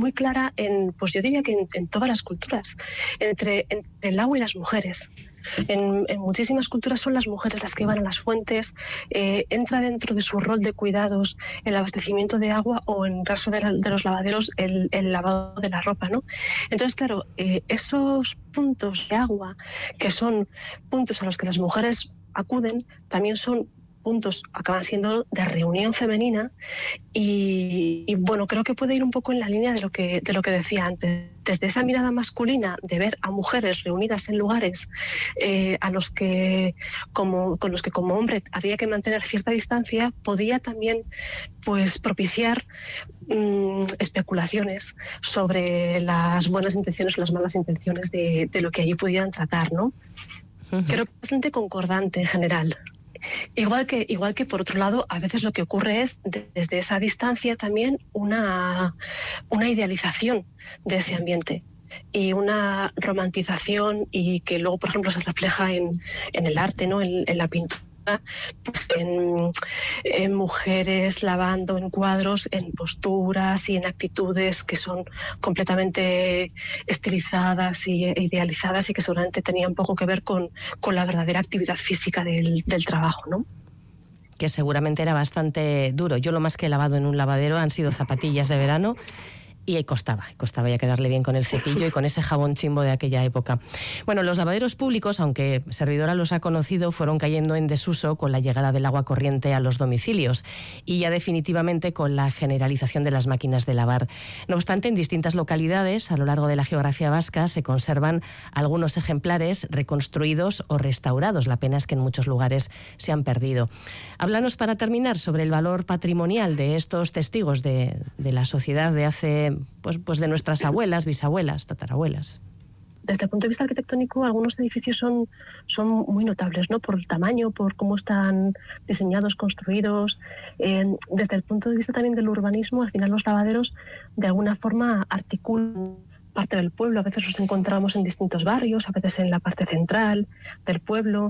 muy clara pues yo diría que en todas las culturas, entre el agua y las mujeres. En muchísimas culturas son las mujeres las que van a las fuentes, entra dentro de su rol de cuidados el abastecimiento de agua o, en caso de los lavaderos, el lavado de la ropa, ¿no? Entonces, claro, esos puntos de agua, que son puntos a los que las mujeres acuden, también son puntos, acaban siendo de reunión femenina y bueno, creo que puede ir un poco en la línea de lo que decía antes. Desde esa mirada masculina de ver a mujeres reunidas en lugares con los que como hombre había que mantener cierta distancia, podía también pues propiciar especulaciones sobre las buenas intenciones o las malas intenciones de lo que allí pudieran tratar, ¿no? Uh-huh. Creo que es bastante concordante en general. Igual que por otro lado, a veces lo que ocurre es desde esa distancia también una idealización de ese ambiente y una romantización, y que luego, por ejemplo, se refleja en el arte, ¿no? En la pintura, pues en mujeres lavando en cuadros, en posturas y en actitudes que son completamente estilizadas e idealizadas y que seguramente tenían poco que ver con la verdadera actividad física del trabajo, ¿no? Que seguramente era bastante duro. Yo lo más que he lavado en un lavadero han sido zapatillas de verano. Y costaba ya quedarle bien con el cepillo y con ese jabón chimbo de aquella época. Bueno, los lavaderos públicos, aunque Servidora los ha conocido, fueron cayendo en desuso con la llegada del agua corriente a los domicilios y ya definitivamente con la generalización de las máquinas de lavar. No obstante, en distintas localidades a lo largo de la geografía vasca se conservan algunos ejemplares reconstruidos o restaurados. La pena es que en muchos lugares se han perdido. Háblanos, para terminar, sobre el valor patrimonial de estos testigos de la sociedad de hace pues de nuestras abuelas, bisabuelas, tatarabuelas. Desde el punto de vista arquitectónico, algunos edificios son muy notables, ¿no? Por el tamaño, por cómo están diseñados, construidos. Desde el punto de vista también del urbanismo, al final los lavaderos de alguna forma articulan parte del pueblo. A veces los encontramos en distintos barrios, a veces en la parte central del pueblo.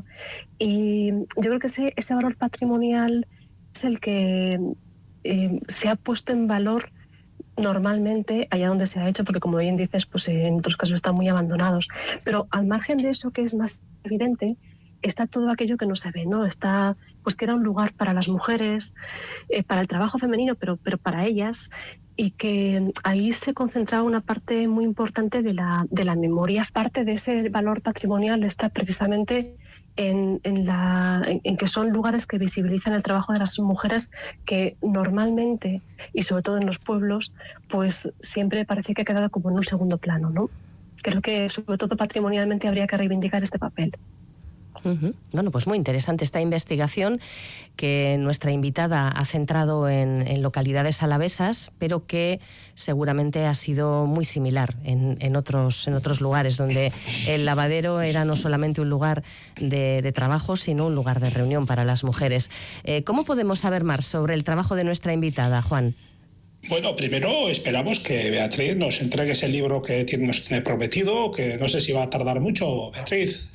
Y yo creo que ese valor patrimonial es el que se ha puesto en valor normalmente allá donde se ha hecho, porque como bien dices, pues en otros casos están muy abandonados. Pero al margen de eso, que es más evidente, está todo aquello que no se ve, ¿no? Está, pues, que era un lugar para las mujeres, para el trabajo femenino, pero para ellas, y que ahí se concentraba una parte muy importante de la memoria. Parte de ese valor patrimonial está precisamente en que son lugares que visibilizan el trabajo de las mujeres, que normalmente, y sobre todo en los pueblos, pues siempre parece que ha quedado como en un segundo plano, ¿no? Creo que sobre todo patrimonialmente habría que reivindicar este papel. Uh-huh. Bueno, pues muy interesante esta investigación que nuestra invitada ha centrado en localidades alavesas, pero que seguramente ha sido muy similar en otros lugares, donde el lavadero era no solamente un lugar de trabajo, sino un lugar de reunión para las mujeres. ¿Cómo podemos saber más sobre el trabajo de nuestra invitada, Juan? Bueno, primero esperamos que Beatriz nos entregue ese libro que nos tiene prometido, que no sé si va a tardar mucho, Beatriz.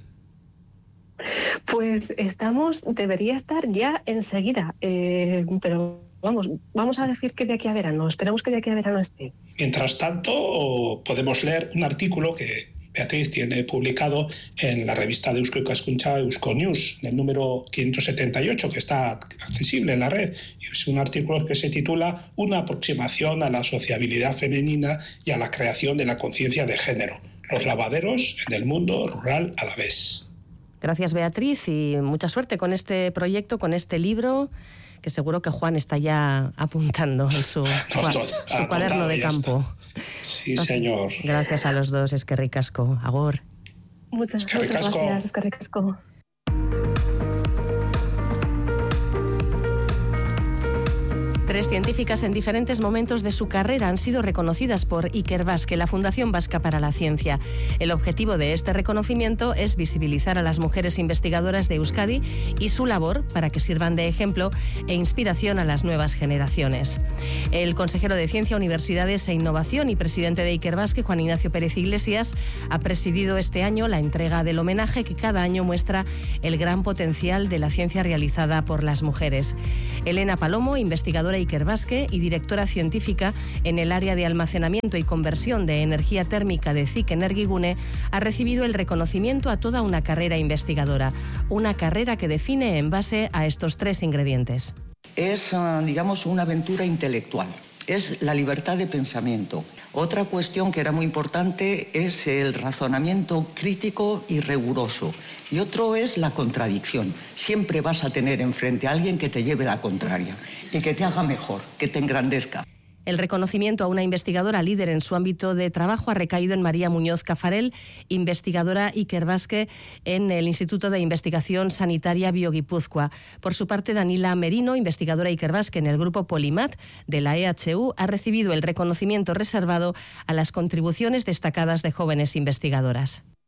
Pues debería estar ya enseguida, pero vamos a decir que de aquí a verano, esperemos que de aquí a verano esté. Mientras tanto, podemos leer un artículo que Beatriz tiene publicado en la revista de Eusko Ikaskuntza, Eusko News, en el número 578, que está accesible en la red. Es un artículo que se titula Una aproximación a la sociabilidad femenina y a la creación de la conciencia de género, los lavaderos en el mundo rural alavés. Gracias, Beatriz, y mucha suerte con este proyecto, con este libro, que seguro que Juan está ya apuntando en su cuaderno de campo. Sí, señor. Gracias a los dos, eskerrik asko. Agur. Muchas gracias, eskerrik asko. Tres científicas en diferentes momentos de su carrera han sido reconocidas por Ikerbasque, la Fundación Vasca para la Ciencia. El objetivo de este reconocimiento es visibilizar a las mujeres investigadoras de Euskadi y su labor para que sirvan de ejemplo e inspiración a las nuevas generaciones. El consejero de Ciencia, Universidades e Innovación y presidente de Ikerbasque, Juan Ignacio Pérez Iglesias, ha presidido este año la entrega del homenaje que cada año muestra el gran potencial de la ciencia realizada por las mujeres. Elena Palomo, investigadora Iker Basque y directora científica en el área de almacenamiento y conversión de energía térmica de CIC Energigune, ha recibido el reconocimiento a toda una carrera investigadora, una carrera que define en base a estos 3 ingredientes. Es, digamos, una aventura intelectual. Es la libertad de pensamiento. Otra cuestión que era muy importante es el razonamiento crítico y riguroso. Y otro es la contradicción. Siempre vas a tener enfrente a alguien que te lleve la contraria y que te haga mejor, que te engrandezca. El reconocimiento a una investigadora líder en su ámbito de trabajo ha recaído en María Muñoz Cafarel, investigadora Iker Basque en el Instituto de Investigación Sanitaria BioGipuzkoa. Por su parte, Danila Merino, investigadora Iker Basque en el grupo Polimat de la EHU, ha recibido el reconocimiento reservado a las contribuciones destacadas de jóvenes investigadoras.